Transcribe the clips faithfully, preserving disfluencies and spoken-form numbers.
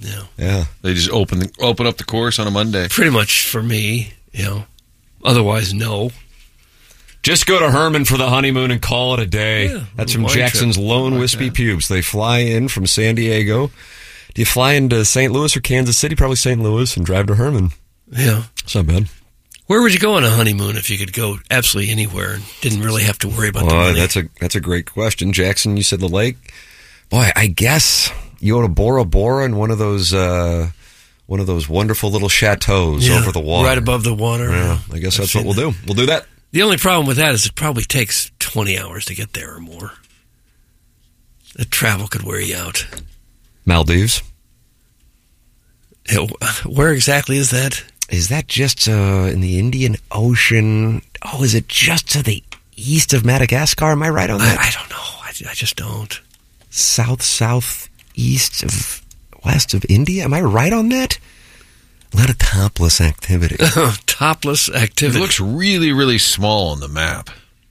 Yeah. Yeah. They just open the, open up the course on a Monday. Pretty much for me, you know. Otherwise, no. Just go to Herman for the honeymoon and call it a day. Yeah, That's from wine Jackson's trip. Lone Like Wispy that. Pubes. They fly in from San Diego. Do you fly into Saint Louis or Kansas City? Probably Saint Louis, and drive to Herman. Yeah. It's not bad. Where would you go on a honeymoon if you could go absolutely anywhere and didn't really have to worry about the Well, money? that's a that's a great question, Jackson. You said the lake. Boy, I guess you go to Bora Bora and one of those uh, one of those wonderful little chateaus Yeah, over the water, right above the water. Yeah, I guess I've that's what seen we'll that. do. We'll do that. The only problem with that is it probably takes twenty hours to get there or more. The travel could wear you out. Maldives. Yeah, where exactly is that? Is that just uh, in the Indian Ocean? Oh, is it just to the east of Madagascar? Am I right on I, that? I don't know. I, I just don't. South, southeast of west of India? Am I right on that? A lot of topless activity. Topless It activity. looks really, really small on the map.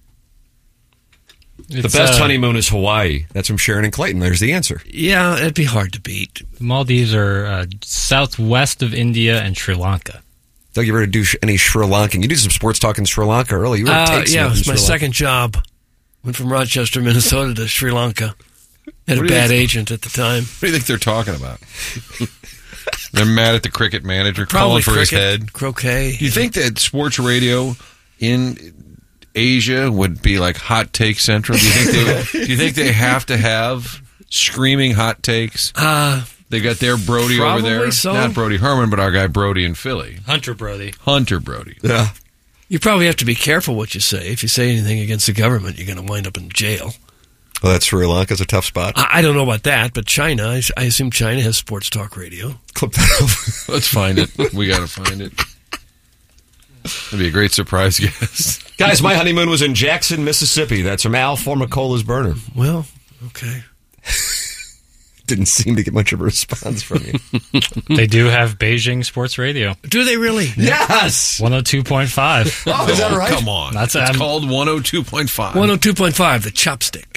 The It's, best uh, honeymoon is Hawaii. That's from Sharon and Clayton. There's the answer. Yeah, it'd be hard to beat. The Maldives are uh, southwest of India and Sri Lanka. Doug, you ever do sh- any Sri Lankan? You did some sports talk in Sri Lanka early. You were Uh, taking yeah, it in was Sri my Lanka. second job. Went from Rochester, Minnesota to Sri Lanka. Had a What do you bad think- agent at the time. What do you think they're talking about? They're mad at the cricket manager Probably calling for cricket, his head. croquet. Do you think that sports radio in Asia would be like hot take central? Do you think they, do you think they have to have screaming hot takes? Uh, They got their Brody over Probably there. so. Not Brody Herman, but our guy Brody in Philly. Hunter Brody. Hunter Brody. Yeah. you probably have to be careful what you say. If you say anything against the government, you're going to wind up in jail. Well, that's Sri Lanka's a tough spot. I, I don't know about that, but China, I, I assume China has sports talk radio. Clip that off. Let's find it. We got to find it. That'd be a great surprise guest. Guys, my honeymoon was in Jackson, Mississippi. That's from Al Formicola's burner. Well, okay. Didn't seem to get much of a response from you. They do have Beijing Sports Radio. Do they really? Yes! one oh two point five. Oh, is that Oh, right? Come on. That's- it's I'm- called one oh two point five. one oh two point five, the chopstick.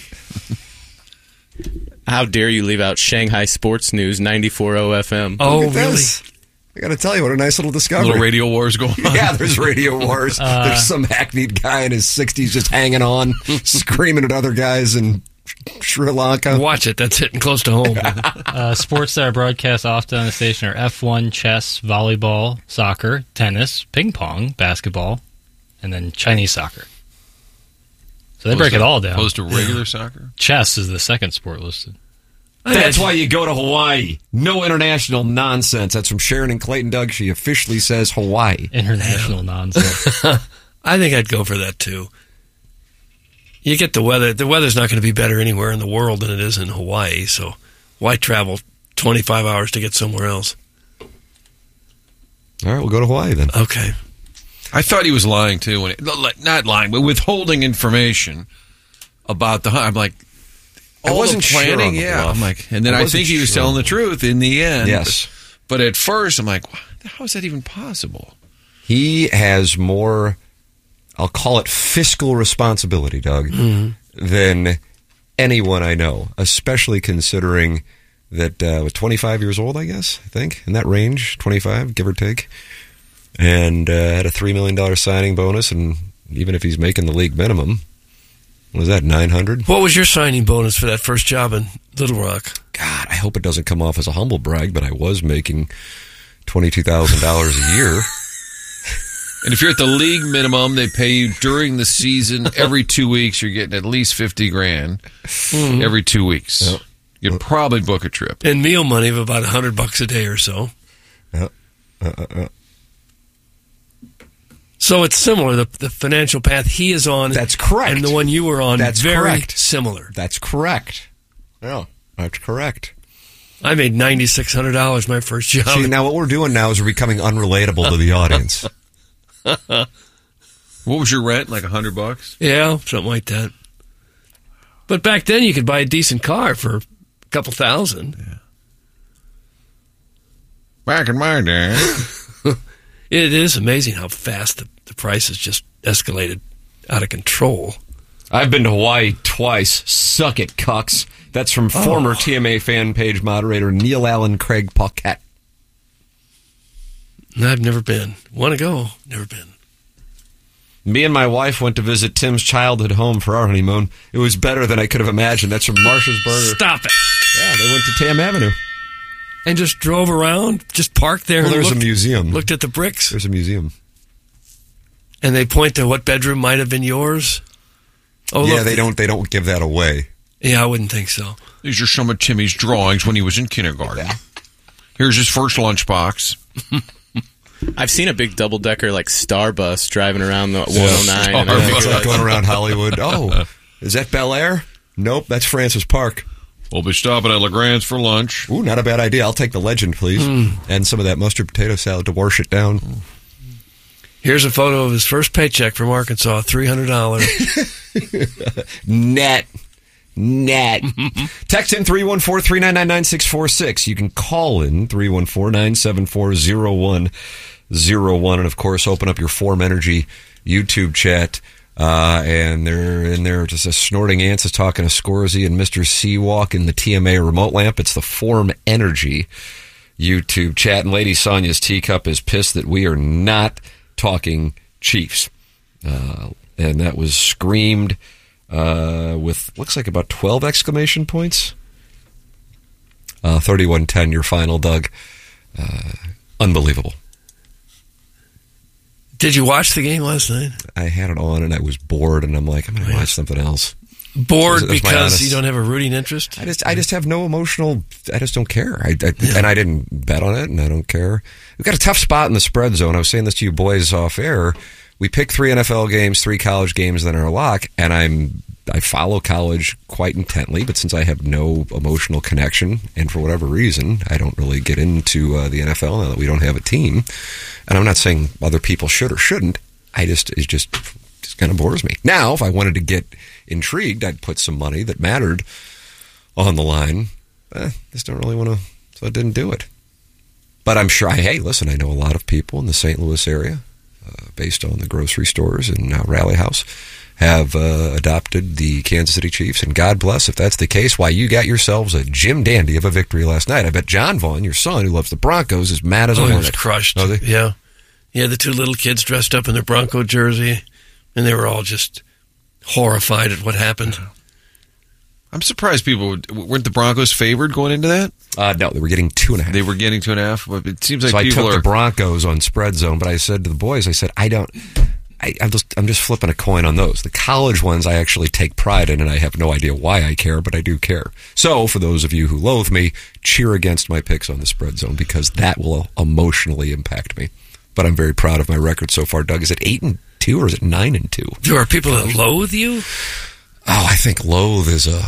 How dare you leave out Shanghai Sports News ninety-four point oh F M? Oh, Look at really? this. I got to tell you, what a nice little discovery. Little radio wars going on. Yeah, there's radio wars. Uh, there's some hackneyed guy in his sixties just hanging on, screaming at other guys in Sri Lanka. Watch it. That's hitting close to home. Uh, sports that are broadcast often on the station are F one, chess, volleyball, soccer, tennis, ping pong, basketball, and then Chinese soccer. So they break it all down. Opposed to regular soccer? Chess is the second sport listed. That's why you go to Hawaii. No international nonsense. That's from Sharon and Clayton Doug. She officially says Hawaii. International nonsense. I think I'd go for that, too. You get the weather. The weather's not going to be better anywhere in the world than it is in Hawaii, so why travel twenty-five hours to get somewhere else? All right, we'll go to Hawaii then. Okay. I thought he was lying, too. When it, not lying, but withholding information about the hunt. I'm like, I all wasn't the sure planning, on the yeah. bluff. I'm like, and then I I, wasn't think he was sure. telling the truth in the end. Yes. But at first, I'm like, how is that even possible? He has more, I'll call it fiscal responsibility, Doug, Mm-hmm. than anyone I know, especially considering that uh, was twenty-five years old, I guess, I think, in that range, twenty-five, give or take, and uh, had a three million dollars signing bonus, and even if he's making the league minimum, what was that, nine hundred? What was your signing bonus for that first job in Little Rock? God, I hope it doesn't come off as a humble brag, but I was making twenty-two thousand dollars a year. And if you're at the league minimum, they pay you during the season. Every two weeks, you're getting at least fifty grand every two weeks. Yep. You'd probably book a trip. And meal money of about a hundred bucks a day or so. Uh, uh, uh, uh. So it's similar. The, the financial path he is on, That's correct. and the one you were on, That's very correct. similar. That's correct. Yeah, that's correct. I made ninety-six hundred dollars my first job. See, now what we're doing now is we're becoming unrelatable to the audience. What was your rent? Like a hundred bucks? Yeah, something like that. But back then, you could buy a decent car for a couple thousand. Back in my day. It is amazing how fast the, the prices just escalated out of control. I've been to Hawaii twice. Suck it, cucks. That's from former Oh. T M A fan page moderator Neil Allen Craig Paquette. I've never been. Want to go? Never been. Me and my wife went to visit Tim's childhood home for our honeymoon. It was better than I could have imagined. That's from Marshall's Burger. Stop it. Yeah, they went to Tam Avenue. And just drove around, just parked there. Well, and there's looked, a museum. Looked at the bricks. There's a museum. And they point to what bedroom might have been yours. Oh, yeah, look. they don't. They don't give that away. Yeah, I wouldn't think so. These are some of Timmy's drawings when he was in kindergarten. Here's his first lunchbox. I've seen a big double decker like Star Bus driving around the one oh nine. and I Star think Bus. It's like that's- going around Hollywood. Oh, is that Bel Air? Nope, that's Francis Park. We'll be stopping at LeGrand's for lunch. Ooh, not a bad idea. I'll take the Legend, please, and some of that mustard potato salad to wash it down. Here's a photo of his first paycheck from Arkansas, three hundred dollars. Net. Net. Text in three one four, three nine nine, nine six four six. You can call in three one four, nine seven four, zero one zero one. And, of course, open up your Form Energy YouTube chat. Uh, and they're in there just a snorting ants is talking to Scorsy and Mister Seawalk in the T M A remote lamp. It's the Form Energy YouTube chat. And Lady Sonia's teacup is pissed that we are not talking Chiefs. Uh, and that was screamed uh, with, looks like about twelve exclamation points. Uh, thirty-one ten, your final, Doug. Uh, unbelievable. Did you watch the game last night? I had it on and I was bored, and I'm like, I'm going to watch something else. Bored That's my because honest- you don't have a rooting interest? I just, I just have no emotional. I just don't care. I, I and I didn't bet on it, and I don't care. We've got a tough spot in the spread zone. I was saying this to you boys off air. We pick three N F L games, three college games, then our lock, and I'm I follow college quite intently. But since I have no emotional connection, and for whatever reason, I don't really get into uh, the N F L now that we don't have a team. And I'm not saying other people should or shouldn't. I just it just just kind of bores me. Now, if I wanted to get intrigued, I'd put some money that mattered on the line. Eh, just don't really want to, so I didn't do it. But I'm sure, I, hey, listen, I know a lot of people in the Saint Louis area, uh, based on the grocery stores and uh, Rally House, have uh, adopted the Kansas City Chiefs. And God bless if that's the case, why you got yourselves a Jim Dandy of a victory last night. I bet John Vaughn, your son, who loves the Broncos, is mad as a Oh, he was hornet. crushed. Oh, they- Yeah. Yeah, the two little kids dressed up in their Bronco jersey, and they were all just horrified at what happened. I'm surprised people would, weren't the Broncos favored going into that. Uh, no, they were getting two and a half. They were getting two and a half, but it seems like so I people took are. the Broncos on spread zone, but I said to the boys, I said, I don't, I, I'm just, I'm just flipping a coin on those. The college ones I actually take pride in, and I have no idea why I care, but I do care. So for those of you who loathe me, cheer against my picks on the spread zone, because that will emotionally impact me. But I'm very proud of my record so far. Doug, is it eight and two or is it nine and two? There are people that loathe you? Oh, I think loathe is a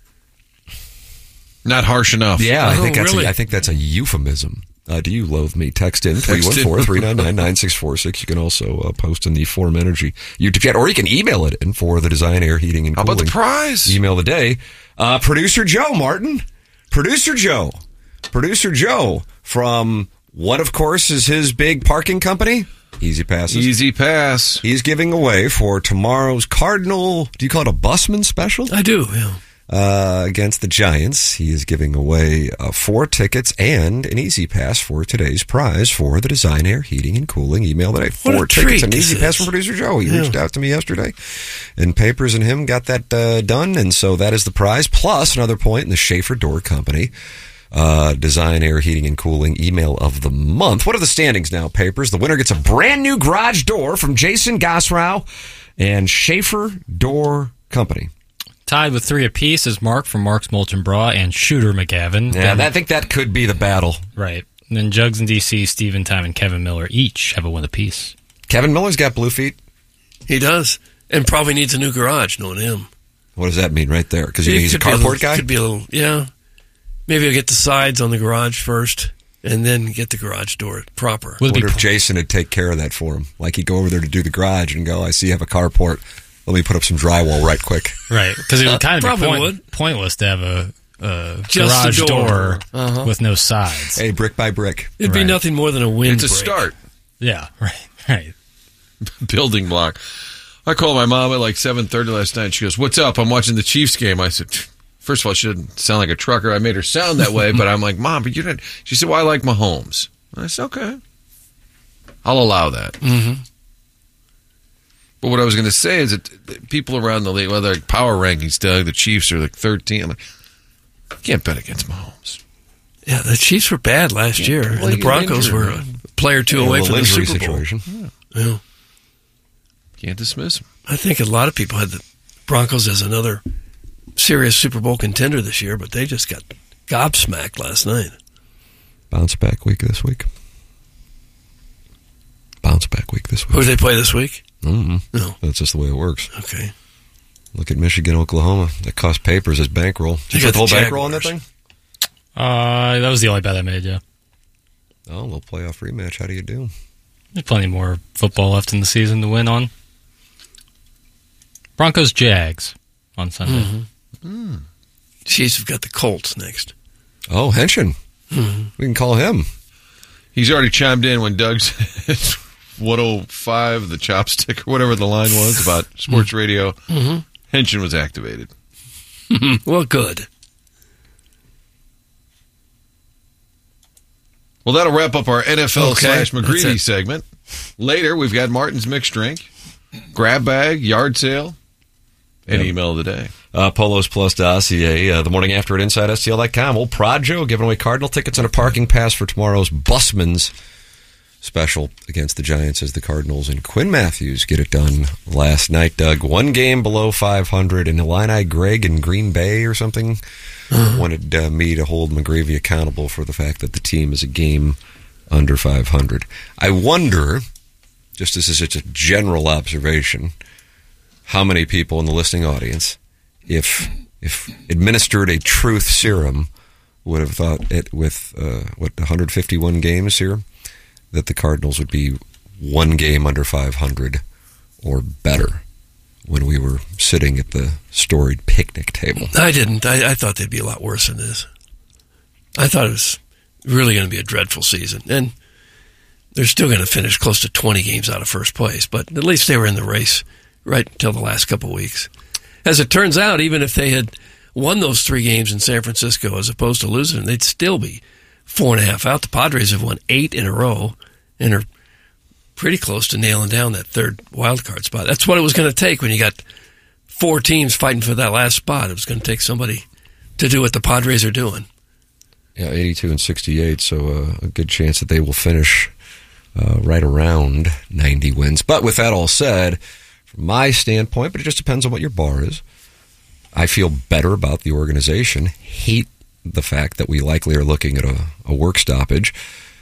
Not harsh enough. yeah. I Oh, think that's really? a, I think that's a euphemism. Uh, do you loathe me? Text in three one four, three nine nine, nine six four six. You can also uh, post in the Form Energy YouTube chat, or you can email it in for the Design Air Heating and How Cooling. about the prize? Email the day. Uh, Producer Joe Martin. Producer Joe. Producer Joe from what, of course, is his big parking company? Easy Passes. Easy pass. He's giving away for tomorrow's Cardinal, do you call it a busman special? I do, yeah. Uh, against the Giants. He is giving away uh, four tickets and an Easy Pass for today's prize for the Design Air Heating and Cooling. Email today. What a Four tickets treat and an this Easy Pass is. from Producer Joe. He Yeah. reached out to me yesterday, and Papers and him got that uh, done, and so that is the prize, plus another point in the Schaefer Door Company. Uh, Design Air Heating and Cooling email of the month. What are the standings now, Papers? The winner gets a brand new garage door from Jason Gosrow and Schaefer Door Company. Tied with three apiece is Mark from Mark's Molten Bra and Shooter McGavin. Yeah, Then- I think that could be the battle. right. And then Jugs and D C, Steven Time, and Kevin Miller each have a win apiece. Kevin Miller's got blue feet. He does. And probably needs a new garage, knowing him. What does that mean right there? Because he's a could be carport little- guy? Could be a little, yeah. Maybe I'll get the sides on the garage first, and then get the garage door proper. Would I it be wonder if Jason would take care of that for him. Like he'd go over there to do the garage and go, I see you have a carport. Let me put up some drywall right quick. right? Because it would kind of be Probably point, would. pointless to have a, a Just a garage door. door, Uh-huh. with no sides. Hey, brick by brick. It'd be Right. nothing more than a It's wind a break. start. Yeah, right, right. Building block. I called my mom at like seven thirty last night. She goes, "What's up? I'm watching the Chiefs game." I said, First of all, she didn't sound like a trucker. I made her sound that way, but I'm like, Mom, but you didn't. She said, well, I like Mahomes. And I said, okay. I'll allow that. Mm-hmm. But what I was going to say is that people around the league, well, they're like power rankings, Doug, the Chiefs are like thirteen. I'm like, you can't bet against Mahomes. Yeah, the Chiefs were bad last Yeah, year, well, and the you Broncos injured, were man. a player or two Yeah, away a from the injury Super Bowl. situation. Yeah. Can't dismiss them. I think a lot of people had the Broncos as another serious Super Bowl contender this year, but they just got gobsmacked last night. Bounce back week this week. Bounce back week this week. Who did they play this week? Mm-hmm. No. That's just the way it works. Okay. Look at Michigan, Oklahoma. That cost papers as bankroll. Did They you got put the whole the bankroll on that Jaguars. thing? Uh, that was the only bet I made, yeah. Oh, a little playoff rematch. How do you do? There's plenty more football left in the season to win on. Broncos Jags on Sunday. Mm-hmm. Chiefs have got the Colts next. Oh, Henshin. Mm-hmm. We can call him. He's already chimed in when Doug said one oh five, the chopstick, or whatever the line was about sports radio. Mm-hmm. Henshin was activated. Well, good. Well, that'll wrap up our N F L Okay, slash that's McGreevy it. segment. Later, we've got Martin's Mixed Drink, Grab Bag, Yard Sale, and Yep. Email of the Day. Uh, Polos Plus Dossier. Uh, the morning after at Inside S T L dot com. Old Prod Joe giving away Cardinal tickets and a parking pass for tomorrow's Busman's special against the Giants as the Cardinals and Quinn Matthews get it done last night. Doug, one game below five hundred, and Illini Greg in Green Bay or something wanted uh, me to hold McGreevy accountable for the fact that the team is a game under five hundred. I wonder, just as is such a general observation, how many people in the listening audience, if if administered a truth serum, would have thought it with uh, what one hundred fifty-one games here, that the Cardinals would be one game under five hundred or better when we were sitting at the storied picnic table. I didn't. I, I thought they'd be a lot worse than this. I thought it was really going to be a dreadful season. And they're still going to finish close to twenty games out of first place, but at least they were in the race right until the last couple of weeks. As it turns out, even if they had won those three games in San Francisco as opposed to losing them, they'd still be four and a half out. The Padres have won eight in a row and are pretty close to nailing down that third wild card spot. That's what it was going to take when you got four teams fighting for that last spot. It was going to take somebody to do what the Padres are doing. Yeah, eighty-two and sixty-eight, so uh, a good chance that they will finish uh, right around ninety wins. But with that all said, from my standpoint, but it just depends on what your bar is, I feel better about the organization, hate the fact that we likely are looking at a, a work stoppage,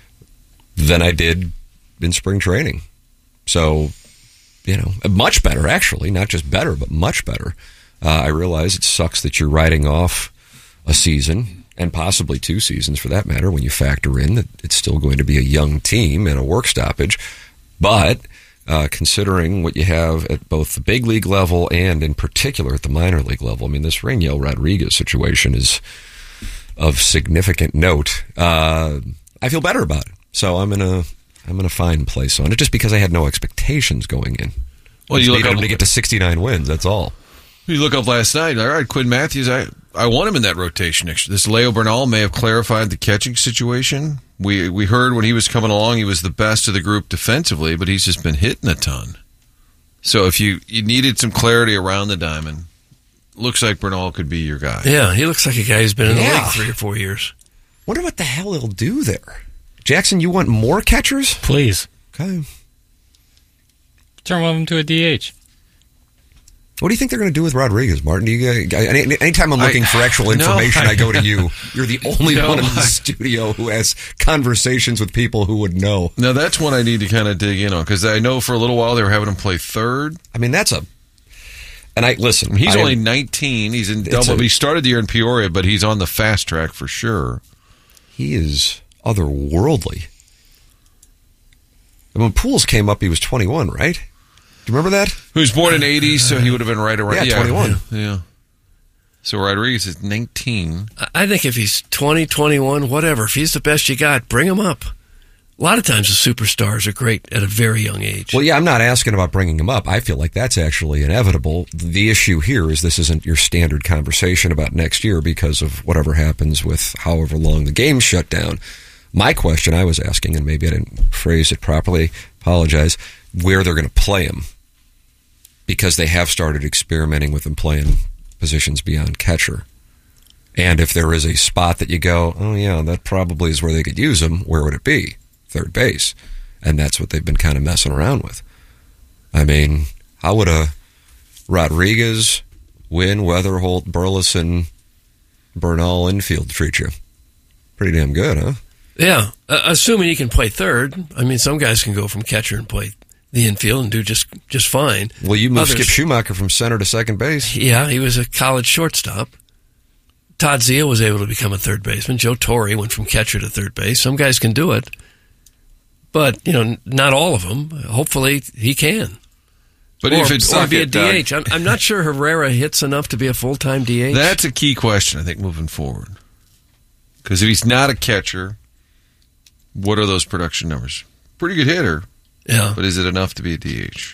than I did in spring training. So, you know, much better, actually, not just better, but much better. Uh, I realize it sucks that you're writing off a season, and possibly two seasons for that matter, when you factor in that it's still going to be a young team and a work stoppage. But uh, considering what you have at both the big league level and in particular at the minor league level, I mean, this Raniel Rodriguez situation is of significant note. Uh, I feel better about it. So I'm in a I'm in a fine place on it, just because I had no expectations going in. Well, I just you look needed up- him to get to sixty-nine wins. That's all. You look up last night, all right, Quinn Matthews, I, I want him in that rotation next year. This Leo Bernal may have clarified the catching situation. We we heard when he was coming along, he was the best of the group defensively, but he's just been hitting a ton. So if you, you needed some clarity around the diamond, looks like Bernal could be your guy. Yeah, he looks like a guy who's been in the Yeah. league three or four years. Wonder what the hell he'll do there. Jackson, you want more catchers? Please. Okay. Turn one of them to a D H. What do you think they're going to do with Rodriguez, Martin? Do you, uh, any, anytime I'm looking I- for actual no, information, I- I go to you. You're the only No, one in the I- studio who has conversations with people who would know. Now, that's one I need to kind of dig in on, because I know for a little while they were having him play third. I mean, that's a... And I listen, He's I only am- nineteen. He's in It's double. a- he started the year in Peoria, but he's on the fast track for sure. he is otherworldly. And when Pools came up, he was twenty-one, right? Do you remember that? He was born in eighty, so he would have been right around. Yeah, twenty-one. Yeah. So Rodriguez is nineteen. I- I think if he's twenty, twenty-one, whatever, if he's the best you got, bring him up. A lot of times the superstars are great at a very young age. Well, yeah, I'm not asking about bringing him up. I feel like that's actually inevitable. The issue here is this isn't your standard conversation about next year because of whatever happens with however long the game's shut down. My question I was asking, and maybe I didn't phrase it properly, apologize, where they're going to play him. Because they have started experimenting with him playing positions beyond catcher. And if there is a spot that you go, oh yeah, that probably is where they could use him, where would it be? Third base. And that's what they've been kind of messing around with. I mean, how would a Rodriguez, Wynn, Weatherholt, Burleson, Bernal infield treat you? Pretty damn good, huh? Yeah, uh, assuming he can play third. I mean, some guys can go from catcher and play the infield and do just just fine. Well, you moved Others, Skip Schumacher from center to second base. Yeah, he was a college shortstop. Todd Zeile was able to become a third baseman. Joe Torre went from catcher to third base. Some guys can do it. But, you know, not all of them. Hopefully he can. But or, if it's or not be a it, D H. Doug, I'm, I'm not sure Herrera hits enough to be a full-time D H. That's a key question, I think, moving forward. Because if he's not a catcher, what are those production numbers? Pretty good hitter. Yeah. But is it enough to be a D H?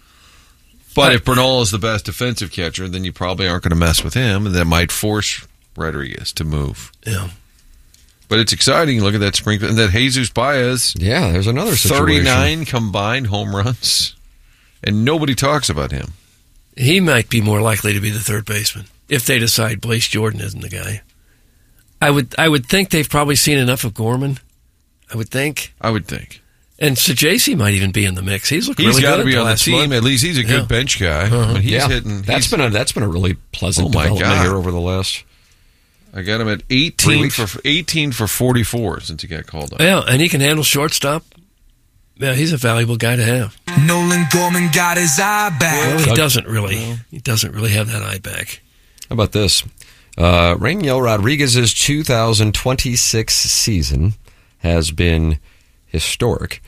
But I, if Bernal is the best defensive catcher, then you probably aren't going to mess with him, and that might force Rodriguez to move. Yeah. But it's exciting. Look at that spring. And that Jesus Baez. Yeah, there's another situation. thirty-nine combined home runs. And nobody talks about him. He might be more likely to be the third baseman if they decide Blaze Jordan isn't the guy. I would I would think they've probably seen enough of Gorman. I would think. I would think. And Sajasi might even be in the mix. He's looked He's really got good to be the on the last team. month. At least he's a good Yeah. bench guy. Uh-huh. I mean, he's yeah, hitting. that's he's, been a that's been a really pleasant Oh, my development God. here over the last. I got him at eighteen weeks. for eighteen for forty-four since he got called up. Yeah, and he can handle shortstop. Yeah, he's a valuable guy to have. Nolan Gorman got his eye back. Well, he doesn't really. He doesn't really have that eye back. How about this? Uh, Rainiel Rodriguez's two thousand twenty-six season has been historic.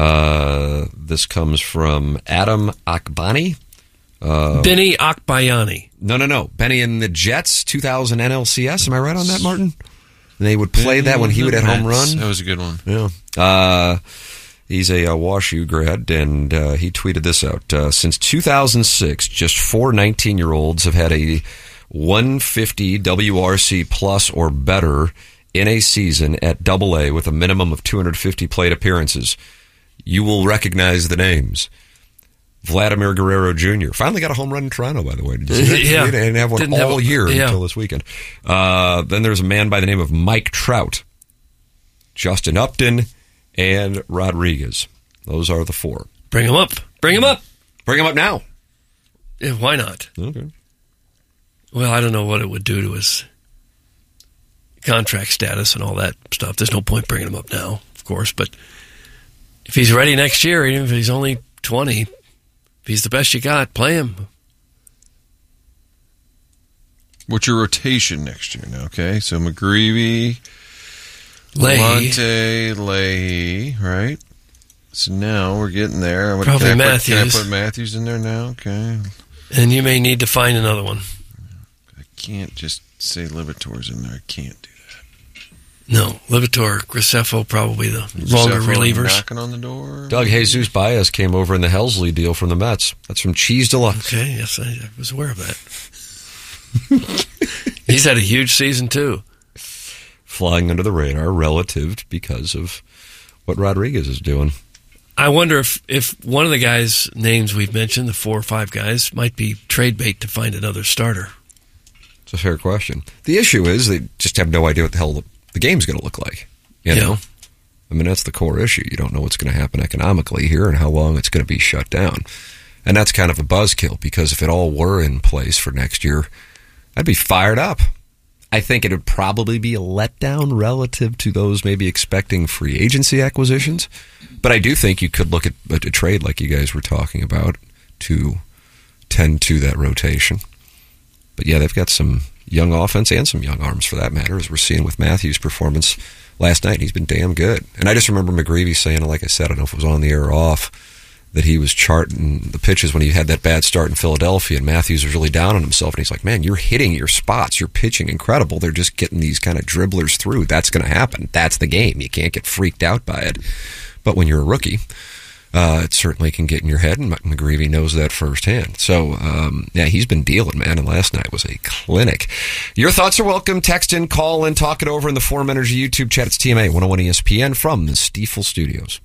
Uh, this comes from Adam Akbani. Uh, Benny Akbayani. no, no, no. Benny and the Jets, two thousand N L C S. Am I right on that, Martin? And they would play that when he would hit home run. That was a good one. Yeah. Uh, he's a, uh WashU grad, and uh, he tweeted this out. Uh, since two thousand six, just four nineteen-year-olds have had a one fifty W R C plus or better in a season at Double A with a minimum of two hundred fifty plate appearances. You will recognize the names. Vladimir Guerrero Junior Finally got a home run in Toronto, by the way. Did you see that? Yeah. He didn't have one Didn't all have a- year yeah. until this weekend. Uh, then there's a man by the name of Mike Trout, Justin Upton, and Rodriguez. Those are the four. Bring him up. Bring him up. Bring him up now. Yeah, why not? Okay. Well, I don't know what it would do to his contract status and all that stuff. There's no point bringing him up now, of course. But if he's ready next year, even if he's only twenty, if he's the best you got, play him. What's your rotation next year now? Okay, so McGreevy, Leahy. Monte, Leahy, right? So now we're getting there. I'm gonna- Probably can I put- Can I Matthews. put Matthews in there now? Okay. And you may need to find another one. I can't just say Libertor's in there. I can't do that. No, Livator, Graceffo, probably the longer Zephyr relievers. knocking on the door. Doug Jesus Baez came over in the Helsley deal from the Mets. That's from Cheese Deluxe. Okay, yes, I, I was aware of that. He's had a huge season, too. Flying under the radar relative because of what Rodriguez is doing. I wonder if, if one of the guys' names we've mentioned, the four or five guys, might be trade bait to find another starter. It's a fair question. The issue is they just have no idea what the hell the, the game's going to look like. You Yeah. know? I mean, that's the core issue. You don't know what's going to happen economically here and how long it's going to be shut down. And that's kind of a buzzkill because if it all were in place for next year, I'd be fired up. I think it would probably be a letdown relative to those maybe expecting free agency acquisitions. But I do think you could look at a, a trade like you guys were talking about to tend to that rotation. But yeah, they've got some young offense and some young arms for that matter, as we're seeing with Matthews' performance last night. He's been damn good. And I just remember McGreevy saying, like I said, I don't know if it was on the air or off, that he was charting the pitches when he had that bad start in Philadelphia, and Matthews was really down on himself, and he's like, man, you're hitting your spots, you're pitching incredible, they're just getting these kind of dribblers through. That's going to happen. That's the game. You can't get freaked out by it. But when you're a rookie, uh, it certainly can get in your head, and McGreevy knows that firsthand. So, um, yeah, he's been dealing, man, and last night was a clinic. Your thoughts are welcome. Text in, call in, talk it over in the Forum Energy YouTube chat. It's T M A one oh one E S P N from the Stiefel Studios.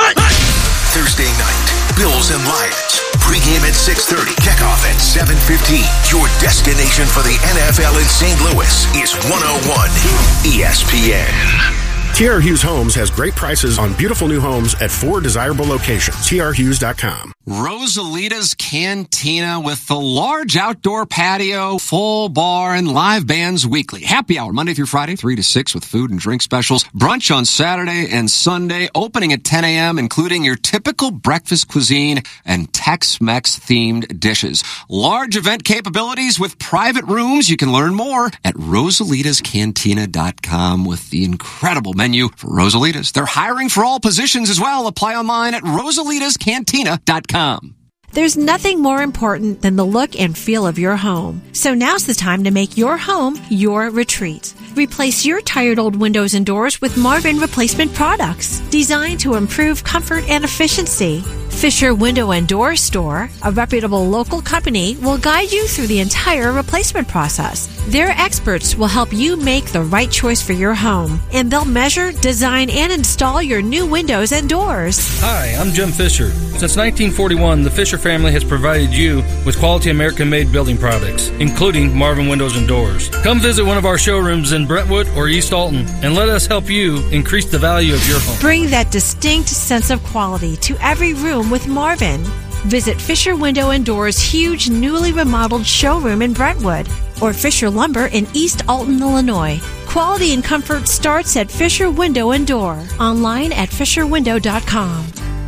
Thursday night, Bills and Lions. Pre-game at six thirty, kickoff at seven fifteen. Your destination for the N F L in Saint Louis is one oh one E S P N. T R Hughes Homes has great prices on beautiful new homes at four desirable locations. T R Hughes dot com. Rosalita's Cantina with the large outdoor patio, full bar, and live bands weekly. Happy hour Monday through Friday, three to six with food and drink specials. Brunch on Saturday and Sunday, opening at ten a.m., including your typical breakfast cuisine and Tex-Mex themed dishes. Large event capabilities with private rooms. You can learn more at Rosalitas Cantina dot com with the incredible menu for Rosalitas. They're hiring for all positions as well. Apply online at Rosalitas Cantina dot com. There's nothing more important than the look and feel of your home. So now's the time to make your home your retreat. Replace your tired old windows and doors with Marvin replacement products designed to improve comfort and efficiency. Fisher Window and Door Store, a reputable local company, will guide you through the entire replacement process. Their experts will help you make the right choice for your home, and they'll measure, design, and install your new windows and doors. Hi, I'm Jim Fisher. Since nineteen forty-one, the Fisher family has provided you with quality American-made building products, including Marvin Windows and Doors. Come visit one of our showrooms in Brentwood or East Alton, and let us help you increase the value of your home. Bring that distinct sense of quality to every room with Marvin. Visit Fisher Window and Doors' huge newly remodeled showroom in Brentwood or Fisher Lumber in East Alton, Illinois. Quality and comfort starts at Fisher Window and Door. Online at fisher window dot com.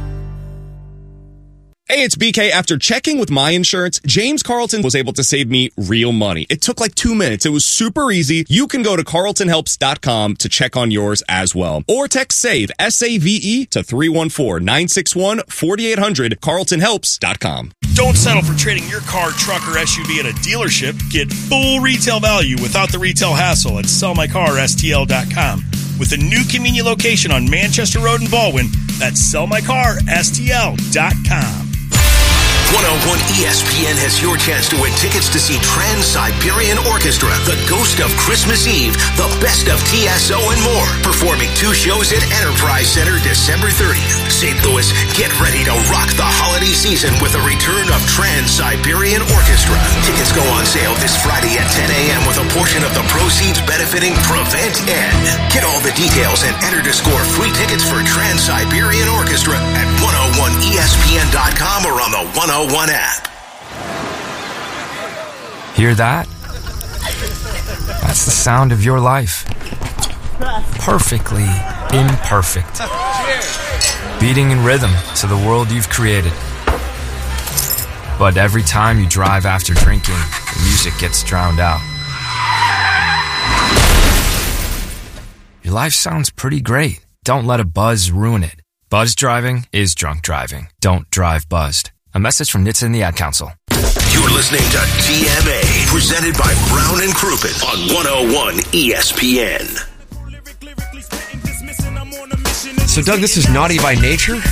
Hey, it's B K. After checking with my insurance, James Carlton was able to save me real money. It took like two minutes. It was super easy. You can go to carlton helps dot com to check on yours as well. Or text SAVE, S A V E, to three one four, nine six one, four eight zero zero, carlton helps dot com. Don't settle for trading your car, truck, or S U V at a dealership. Get full retail value without the retail hassle at sell my car S T L dot com. With a new convenient location on Manchester Road in Baldwin, that's sell my car S T L dot com. one oh one E S P N has your chance to win tickets to see Trans-Siberian Orchestra, The Ghost of Christmas Eve, The Best of T S O, and more. Performing two shows at Enterprise Center December thirtieth. Saint Louis, get ready to rock the holiday season with a return of Trans-Siberian Orchestra. Tickets go on sale this Friday at ten a.m. with a portion of the proceeds benefiting Prevent Ed. Get all the details and enter to score free tickets for Trans-Siberian Orchestra at one oh one E S P N dot com or on the one oh one app. Hear that? That's the sound of your life. Perfectly imperfect. Beating in rhythm to the world you've created. But every time you drive after drinking, the music gets drowned out. Your life sounds pretty great. Don't let a buzz ruin it. Buzz driving is drunk driving. Don't drive buzzed. A message from N H T S A and the Ad Council. You're listening to T M A, presented by Brown and Crouppen on one oh one E S P N. So, Doug, this is Naughty by Nature.